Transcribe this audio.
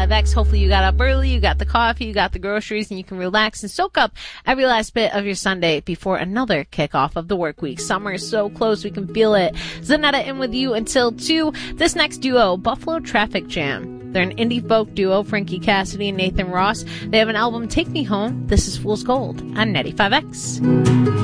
95X. Hopefully you got up early, you got the coffee, you got the groceries, and you can relax and soak up every last bit of your Sunday before another kickoff of the work week. Summer is so close, we can feel it. Zanetta in with you until 2. This next duo, Buffalo Traffic Jam. They're an indie folk duo, Frankie Cassidy and Nathan Ross. They have an album, Take Me Home. This is Fool's Gold on 95X.